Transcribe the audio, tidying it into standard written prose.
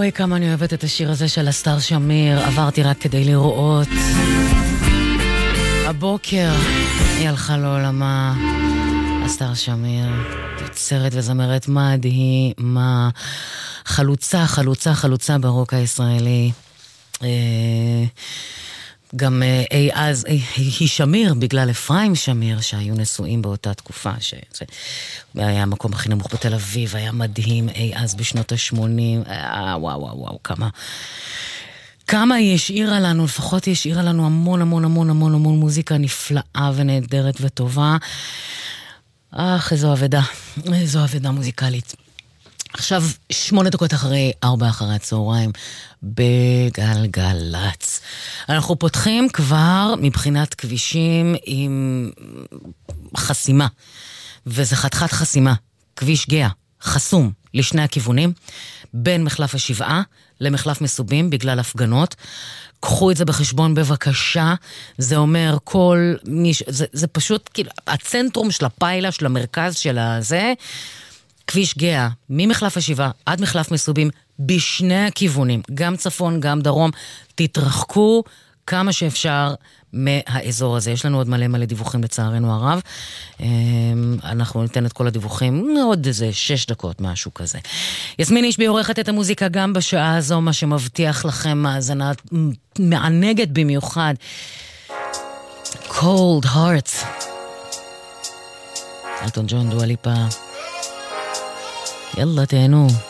וואי, כמה אני אוהבת את השיר הזה של אסתר שמיר. עברתי רק כדי לראות. הבוקר היא הלכה לעולמה. אסתר שמיר, יוצרת וזמרת מדהימה, חלוצה ברוק הישראלי. גם אז היא שמיר בגלל אפרים שמיר שהיו נשואים באותה תקופה, שזה היה המקום הכי נמוך בתל אביב, היה מדהים אז בשנות ה-80. וואו, כמה היא השאירה לנו, לפחות היא השאירה לנו המון מוזיקה נפלאה ונהדרת וטובה. איזו אבדה מוזיקלית. עכשיו 8 דקות אחרי 4 אחרי הצהריים בגלגלץ. אנחנו פותחים כבר מבחינת כבישים עם חסימה, וזה חתיכת חסימה, כביש גאה, חסום לשני הכיוונים, בין מחלף השבעה למחלף מסובים בגלל הפגנות. קחו את זה בחשבון בבקשה, זה אומר זה פשוט כאילו, הצנטרום של הפיילה, של המרכז של הזה, כביש גאה, ממחלף השבעה עד מחלף מסובים, בשני הכיוונים, גם צפון, גם דרום, תתרחקו כמה שאפשר מהאזור הזה. יש לנו עוד מלא דיווחים לצערנו הרב. אנחנו ניתן את כל הדיווחים, עוד איזה 6 דקות, משהו כזה. יסמין איש בי עורכת את המוזיקה גם בשעה הזו, מה שמבטיח לכם מאזנה מענגת במיוחד. Cold Hearts. אלטון ג'ון, דואה ליפה. יאללה, תהנו.